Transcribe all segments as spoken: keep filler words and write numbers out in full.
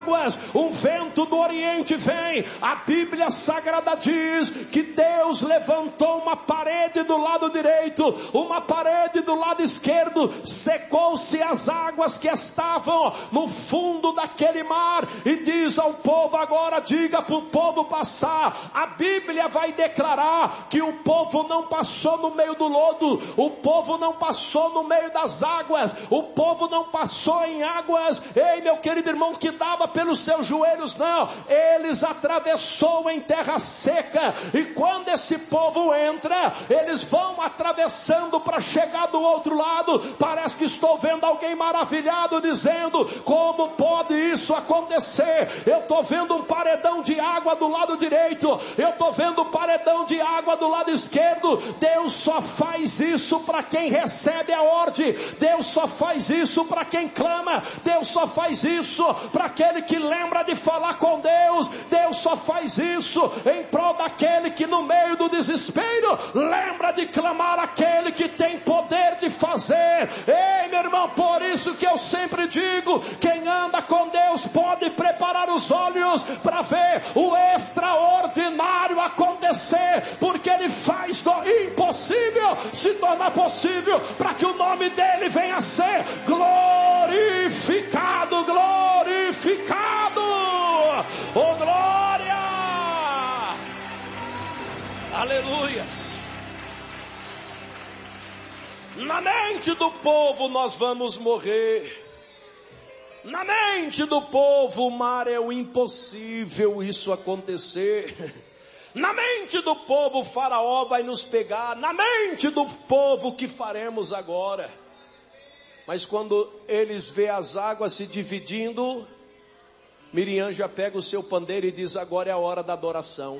um vento do Oriente vem. A Bíblia Sagrada diz que Deus levantou uma parede do lado direito, uma parede do lado esquerdo, secou-se as águas que estavam no fundo daquele mar, e diz ao povo: agora diga para o povo passar. A Bíblia vai declarar que o povo não passou no meio do lodo, o povo não passou no meio das águas, o povo não passou em águas, ei meu querido irmão, que dava pelos seus joelhos, não. Eles atravessou em terra seca, e quando esse povo entra, eles vão atravessando para chegar do outro lado. Parece que estou vendo alguém maravilhado dizendo: como pode isso acontecer? Eu estou vendo um paredão de água do lado direito, eu estou vendo um paredão de água do lado esquerdo. Deus só faz isso para quem recebe a ordem, Deus só faz isso para quem clama, Deus só faz isso para aquele que lembra de falar com Deus, Deus só faz isso em prol daquele que no meio do desespero lembra de clamar aquele que tem poder de fazer. Ei meu irmão, por isso que eu sempre digo: quem anda com Deus pode preparar os olhos para ver o extraordinário acontecer, porque Ele faz do impossível se tornar possível, para que o nome dEle venha a ser glorificado, glorificado. Oh glória, aleluias. Na mente do povo nós vamos morrer, na mente do povo o mar é o impossível isso acontecer, na mente do povo o faraó vai nos pegar, na mente do povo o que faremos agora? Mas quando eles vê as águas se dividindo, Miriam já pega o seu pandeiro e diz: agora é a hora da adoração.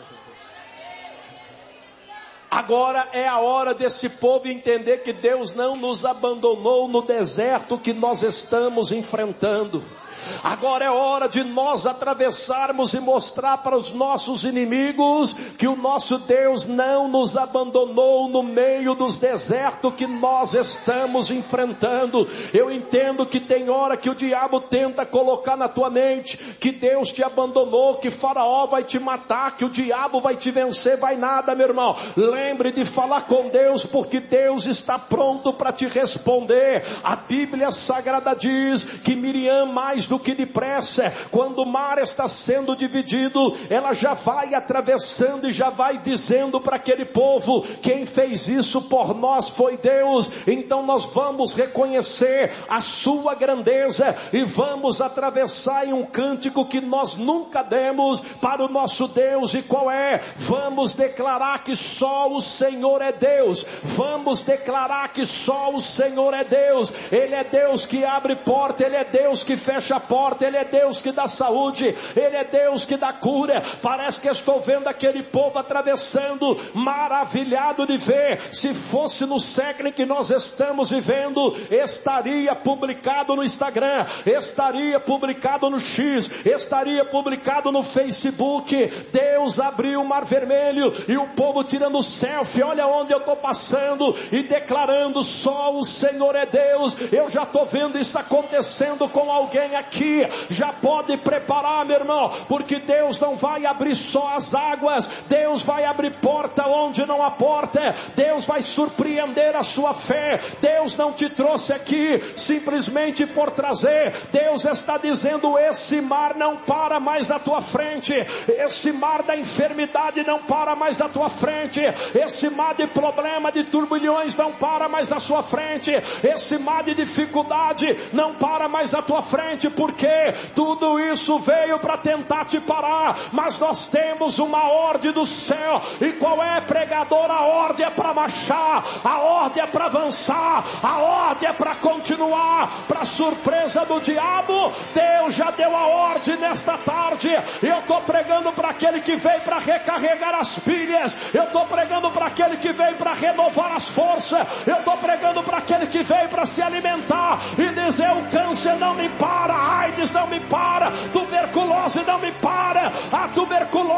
Agora é a hora desse povo entender que Deus não nos abandonou no deserto que nós estamos enfrentando. Agora é hora de nós atravessarmos e mostrar para os nossos inimigos que o nosso Deus não nos abandonou no meio dos desertos que nós estamos enfrentando. Eu entendo que tem hora que o diabo tenta colocar na tua mente que Deus te abandonou, que Faraó vai te matar, que o diabo vai te vencer. Vai nada, meu irmão. Lembre de falar com Deus, porque Deus está pronto para te responder. A Bíblia Sagrada diz que Miriam, mais do que depressa, quando o mar está sendo dividido, ela já vai atravessando e já vai dizendo para aquele povo: quem fez isso por nós foi Deus. Então nós vamos reconhecer a sua grandeza e vamos atravessar em um cântico que nós nunca demos para o nosso Deus. E qual é? Vamos declarar que só o Senhor é Deus. Vamos declarar que só o Senhor é Deus. Ele é Deus que abre porta, Ele é Deus que fecha a porta, Ele é Deus que dá saúde, Ele é Deus que dá cura. Parece que estou vendo aquele povo atravessando, maravilhado de ver. Se fosse no século em que nós estamos vivendo, estaria publicado no Instagram, estaria publicado no X, estaria publicado no Facebook. Deus abriu o mar vermelho e o povo tirando selfie, olha onde eu estou passando, e declarando: só o Senhor é Deus. Eu já estou vendo isso acontecendo com alguém aqui. Já pode preparar, meu irmão, porque Deus não vai abrir só as águas, Deus vai abrir porta onde não há porta. Deus vai surpreender a sua fé. Deus não te trouxe aqui simplesmente por trazer. Deus está dizendo: esse mar não para mais na tua frente, esse mar da enfermidade não para mais na tua frente, esse mar de problema, de turbilhões não para mais na sua frente, esse mar de dificuldade não para mais na tua frente, porque tudo isso veio para tentar te parar. Mas nós temos uma ordem do céu. E qual é, pregador? A ordem é para marchar, a ordem é para avançar, a ordem é para continuar. Para surpresa do diabo, Deus já deu a ordem nesta tarde. Eu estou pregando para aquele que veio para recarregar as pilhas, eu estou pregando para aquele que veio para renovar as forças, eu estou pregando para aquele que veio para se alimentar e dizer: o câncer não me para, a AIDS não me para, tuberculose não me para, a tuberculose